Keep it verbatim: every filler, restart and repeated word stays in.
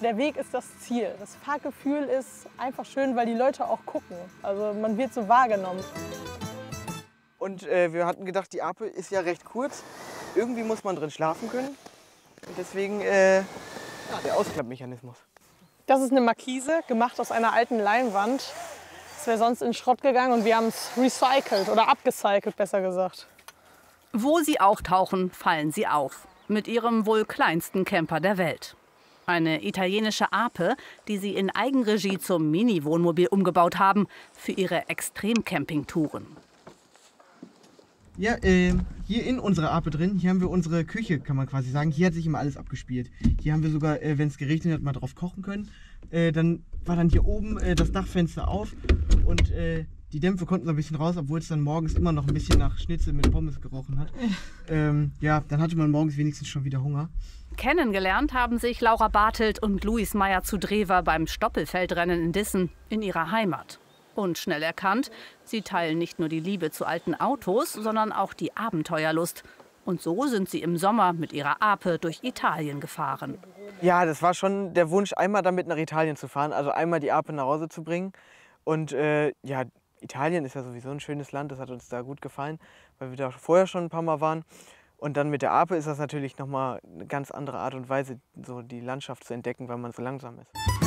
der Weg ist das Ziel. Das Fahrgefühl ist einfach schön, weil die Leute auch gucken. Also man wird so wahrgenommen. Und äh, wir hatten gedacht, die Ape ist ja recht kurz. Irgendwie muss man drin schlafen können. Und deswegen äh, ja, der Ausklappmechanismus. Das ist eine Markise, gemacht aus einer alten Leinwand. Das wäre sonst in den Schrott gegangen und wir haben es recycelt oder abgecycelt, besser gesagt. Wo sie auftauchen, fallen sie auf. Mit ihrem wohl kleinsten Camper der Welt. Eine italienische Ape, die sie in Eigenregie zum Mini-Wohnmobil umgebaut haben für ihre Extremcampingtouren. Ja, äh, hier in unserer Ape drin, hier haben wir unsere Küche, kann man quasi sagen. Hier hat sich immer alles abgespielt. Hier haben wir sogar, äh, wenn es geregnet hat, mal drauf kochen können. Äh, dann war dann hier oben äh, das Dachfenster auf und äh, die Dämpfe konnten so ein bisschen raus, obwohl es dann morgens immer noch ein bisschen nach Schnitzel mit Pommes gerochen hat. Ähm, ja, dann hatte man morgens wenigstens schon wieder Hunger. Kennengelernt haben sich Laura Bartelt und Luis Meyer zu Drewer beim Stoppelfeldrennen in Dissen in ihrer Heimat. Und schnell erkannt, sie teilen nicht nur die Liebe zu alten Autos, sondern auch die Abenteuerlust. Und so sind sie im Sommer mit ihrer Ape durch Italien gefahren. Ja, das war schon der Wunsch, einmal damit nach Italien zu fahren, also einmal die Ape nach Hause zu bringen. Und äh, ja, Italien ist ja sowieso ein schönes Land, das hat uns da gut gefallen, weil wir da vorher schon ein paar Mal waren. Und dann mit der Ape ist das natürlich nochmal eine ganz andere Art und Weise, so die Landschaft zu entdecken, weil man so langsam ist.